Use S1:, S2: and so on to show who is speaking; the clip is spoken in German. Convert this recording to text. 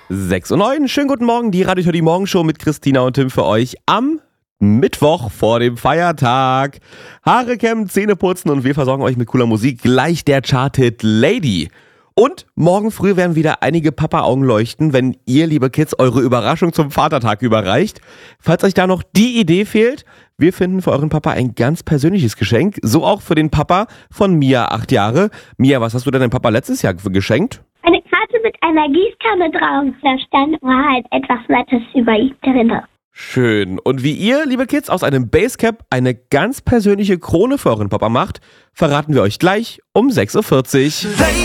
S1: 6:09 schönen guten Morgen, die Radio die Morgenshow mit Christina und Tim für euch am Mittwoch vor dem Feiertag. Haare kämmen, Zähne putzen und wir versorgen euch mit cooler Musik. Gleich der Chart-Hit Lady. Und morgen früh werden wieder einige Papa-Augen leuchten, wenn ihr, liebe Kids, eure Überraschung zum Vatertag überreicht. Falls euch da noch die Idee fehlt, wir finden für euren Papa ein ganz persönliches Geschenk. So auch für den Papa von Mia, 8 Jahre. Mia, was hast du denn deinem Papa letztes Jahr geschenkt?
S2: Eine Karte mit einer Gießkanne drauf. Da stand halt etwas Nettes über ihn drin.
S1: Schön. Und wie ihr, liebe Kids, aus einem Basecap eine ganz persönliche Krone für euren Papa macht, verraten wir euch gleich um 6:40 Uhr.